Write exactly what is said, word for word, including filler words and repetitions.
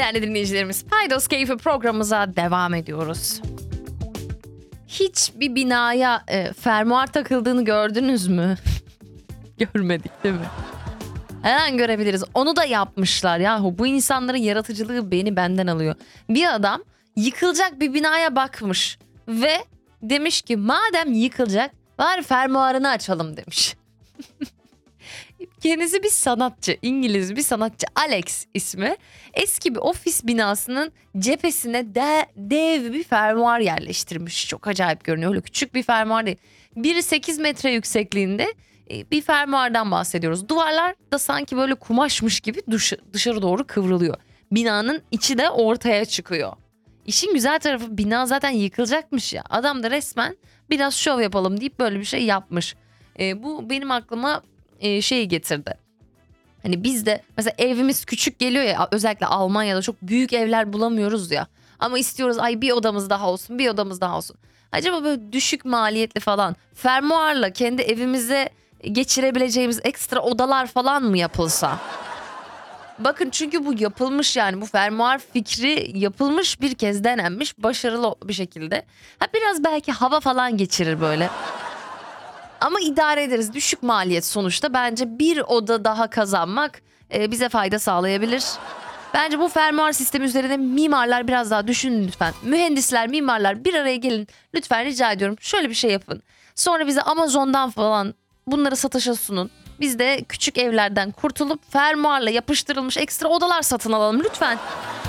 değerli dinleyicilerimiz. Paydos Keyfi programımıza devam ediyoruz. Hiç bir binaya e, fermuar takıldığını gördünüz mü? Görmedik değil mi? Her an görebiliriz. Onu da yapmışlar yahu. Bu insanların yaratıcılığı beni benden alıyor. Bir adam yıkılacak bir binaya bakmış ve demiş ki madem yıkılacak bari fermuarını açalım demiş. Kendisi bir sanatçı, İngiliz bir sanatçı, Alex ismi. Eski bir ofis binasının cephesine de, dev bir fermuar yerleştirmiş. Çok acayip görünüyor. Öyle küçük bir fermuar değil. bir sekiz metre yüksekliğinde bir fermuardan bahsediyoruz. Duvarlar da sanki böyle kumaşmış gibi dışarı, dışarı doğru kıvrılıyor. Binanın içi de ortaya çıkıyor. İşin güzel tarafı bina zaten yıkılacakmış ya. Adam da resmen biraz şov yapalım deyip böyle bir şey yapmış. E, bu benim aklıma e, şeyi getirdi. Hani bizde mesela evimiz küçük geliyor ya, özellikle Almanya'da çok büyük evler bulamıyoruz ya. Ama istiyoruz ay bir odamız daha olsun, bir odamız daha olsun. Acaba böyle düşük maliyetli falan fermuarla kendi evimize geçirebileceğimiz ekstra odalar falan mı yapılsa? Bakın çünkü bu yapılmış, yani bu fermuar fikri yapılmış, bir kez denenmiş başarılı bir şekilde. Ha biraz belki hava falan geçirir böyle. Ama idare ederiz, düşük maliyet sonuçta. Bence bir oda daha kazanmak e, bize fayda sağlayabilir. Bence bu fermuar sistemi üzerine mimarlar biraz daha düşünün lütfen. Mühendisler, mimarlar bir araya gelin. Lütfen rica ediyorum, şöyle bir şey yapın. Sonra bize Amazon'dan falan bunları satışa sunun. Biz de küçük evlerden kurtulup fermuarla yapıştırılmış ekstra odalar satın alalım lütfen.